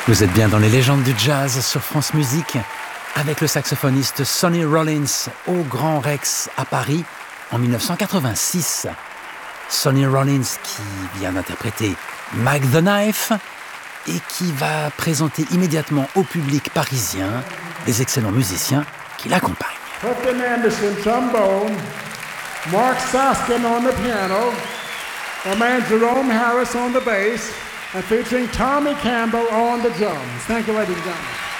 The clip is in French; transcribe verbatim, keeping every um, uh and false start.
Vous êtes bien dans les légendes du jazz sur France Musique avec le saxophoniste Sonny Rollins au Grand Rex à Paris en dix-neuf cent quatre-vingt-six. Sonny Rollins qui vient d'interpréter Mike the Knife et qui va présenter immédiatement au public parisien les excellents musiciens qui l'accompagnent. Clifton Anderson, trombone, Mark Soskin on the piano, my man Jerome Harris on the bass, and featuring Tommy Campbell on the drums. Thank you, ladies and gentlemen.